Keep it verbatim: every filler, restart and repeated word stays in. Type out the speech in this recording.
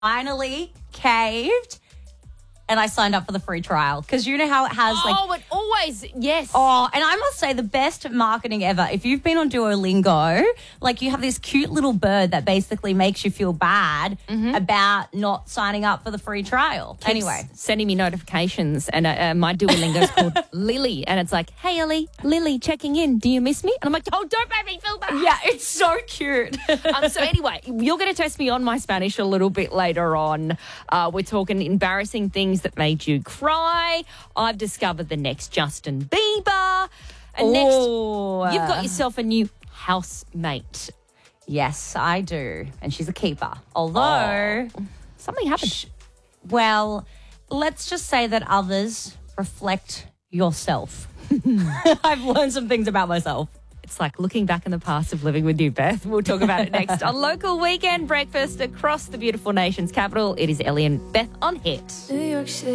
finally caved and I signed up for the free trial because you know how it has like... Oh, it always, yes. Oh, and I must say the best marketing ever. If you've been on Duolingo, like you have this cute little bird that basically makes you feel bad mm-hmm. about not signing up for the free trial. Keeps anyway. sending me notifications and uh, uh, my Duolingo is called Lily and it's like, hey, Ellie, Lily checking in. Do you miss me? And I'm like, oh, don't make me feel bad. Yeah, it's so cute. um, so anyway, you're going to test me on my Spanish a little bit later on. Uh, we're talking embarrassing things that made you cry. I've discovered the next Justin Bieber. And Ooh. next, you've got yourself a new housemate. Yes, I do. And she's a keeper. Although, oh. something happened. Sh- well, let's just say that others reflect yourself. I've learned some things about myself. It's like looking back in the past of living with you, Beth. We'll talk about it next on Local Weekend Breakfast across the beautiful nation's capital. It is Ellie and Beth on Hit. New York City.